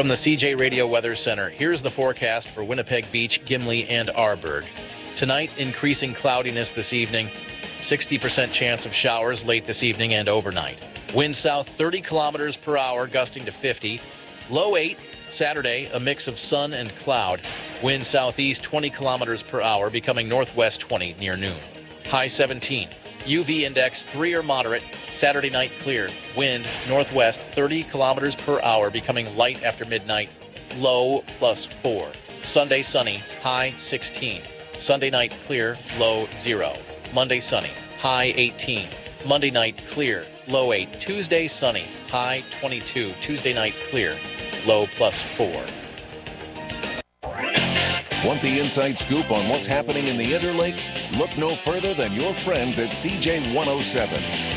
From the CJ Radio Weather Center, here's the forecast for Winnipeg Beach, Gimli, and Arborg. Tonight, increasing cloudiness this evening. 60% chance of showers late this evening and overnight. Wind south 30 kilometers per hour, gusting to 50. Low 8. Saturday, a mix of sun and cloud. Wind southeast 20 kilometers per hour, becoming northwest 20 near noon. High 17. UV index 3 or moderate. Saturday night clear. Wind northwest 30 kilometers per hour, becoming light after midnight. Low +4. Sunday sunny. High 16. Sunday night clear. Low 0. Monday sunny. High 18. Monday night clear. Low 8. Tuesday sunny. High 22. Tuesday night clear. Low +4. Want the inside scoop on what's happening in the Interlake? Look no further than your friends at CJ 107.